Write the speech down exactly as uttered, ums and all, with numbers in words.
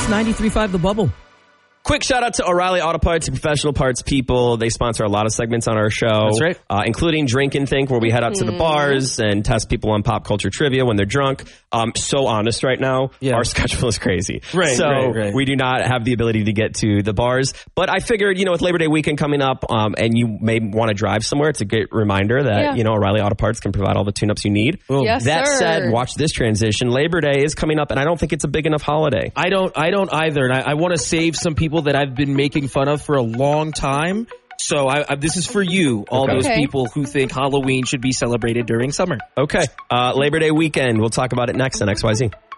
It's ninety-three point five The Bubble. Quick shout out to O'Reilly Auto Parts, professional parts people. They sponsor a lot of segments on our show. That's right. Uh, including Drink and Think, where we head out to the bars and test people on pop culture trivia when they're drunk. Um, so honest right now, Yeah. our schedule is crazy. Right, so right, right. we do not have the ability to get to the bars. But I figured, you know, with Labor Day weekend coming up um, and you may want to drive somewhere, it's a great reminder that, Yeah. you know, O'Reilly Auto Parts can provide all the tune-ups you need. Yes, that sir. said, watch this transition. Labor Day is coming up, and I don't think it's a big enough holiday. I don't I don't either. And I, I want to save some people that I've been making fun of for a long time. So I, I, this is for you, all Okay. those Okay. people who think Halloween should be celebrated during summer. Okay. Uh, Labor Day weekend. We'll talk about it next on X Y Z.